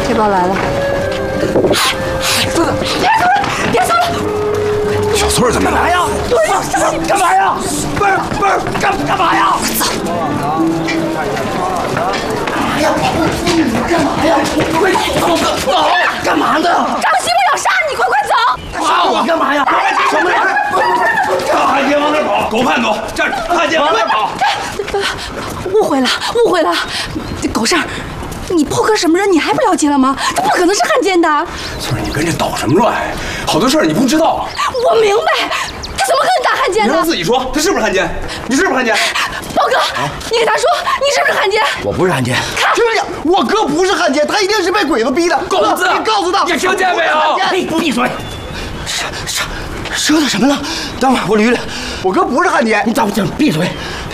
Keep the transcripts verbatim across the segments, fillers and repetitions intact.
黑豹来了。哥哥，别走了，别走了！ 小翠儿怎么了？ 干嘛呀？干嘛呀？不是不是，干干嘛呀？ 走！ 哎呀，干嘛呀？快走走！干嘛呢？ 张西我要杀你，快快走！ 杀我干嘛呀？什么呀？汉奸往哪跑？ 狗叛徒，站住！ 汉奸往哪跑？ 误会了，误会了，狗剩，你破哥什么人你还不了解了吗？这不可能是汉奸的。 翠儿，你跟这捣什么乱？好多事儿你不知道。 我明白，他怎么可能打汉奸呢？ 你让他自己说，他是不是汉奸？你是不是汉奸？ 豹哥，你给他说，你是不是汉奸？ 我不是汉奸。 听着，我哥不是汉奸，他一定是被鬼子逼的。 狗子， 你告诉他， 你听见没有？闭闭嘴！ 说说说的什么呢？等会儿我捋捋，我哥不是汉奸。 你咋不讲？闭嘴！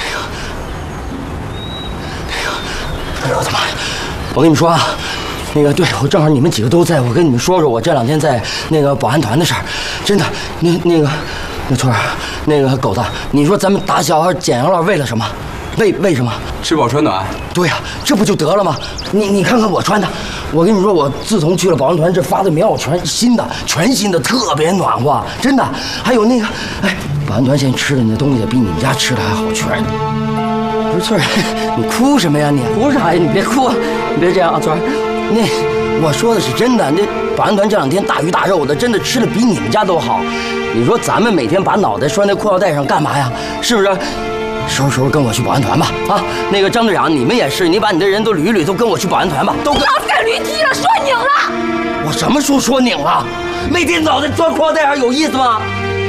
哎呦我的妈呀！我跟你们说啊，那个对我正好你们几个都在，我跟你们说说我这两天在那个保安团的事儿。真的，那那个那翠儿，那个狗子，你说咱们打小孩捡羊肉为了什么？为为什么？ 吃饱穿暖。 对呀、啊，这不就得了吗？你你看看我穿的，我跟你说，我自从去了保安团，这发的棉袄全新的，全新的，特别暖和，真的。还有那个，哎，保安团现在吃的那东西比你们家吃的还好，全。不是翠儿，你哭什么呀？你哭啥呀？你别哭，你别这样啊，翠儿。那我说的是真的，那保安团这两天大鱼大肉的，真的吃的比你们家都好。你说咱们每天把脑袋拴在裤腰带上干嘛呀？是不是？收拾收拾，跟我去保安团吧！啊，那个张队长，你们也是，你把你的人都捋一捋，都跟我去保安团吧！都跟。 老子给驴踢了，说拧了！ 我什么时候说拧了？每天脑袋钻裤腰带上有意思吗？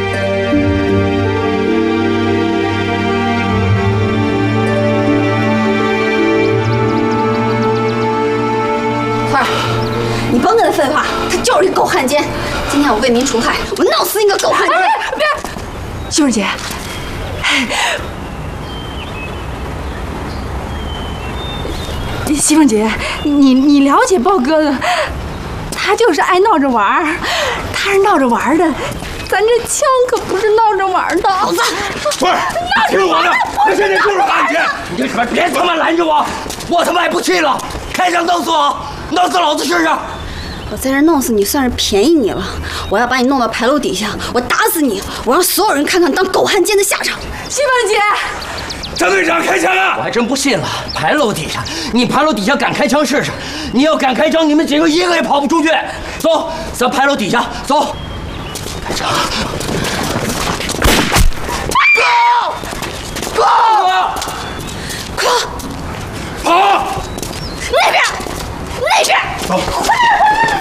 花儿，你甭跟他废话，他就是一个狗汉奸。今天我为民除害，我弄死你个狗汉奸！别别，媳妇姐。媳妇姐，你你了解豹哥的，他就是爱闹着玩儿，他是闹着玩的，咱这枪可不是闹着玩的。狗子， 不是，听我的，他现在就是汉奸，你可别他妈拦着我，我他妈也不去了，开枪弄死我，弄死老子试试。 我在这弄死你算是便宜你了，我要把你弄到牌楼底下，我打死你，我让所有人看看当狗汉奸的下场。媳妇姐。 张队长，开枪啊！我还真不信了，牌楼底下，你牌楼底下敢开枪试试？你要敢开枪，你们几个一个也跑不出去。走，咱牌楼底下走。开枪！ 哥，哥， 快跑！ 那边，那边， 走， 快！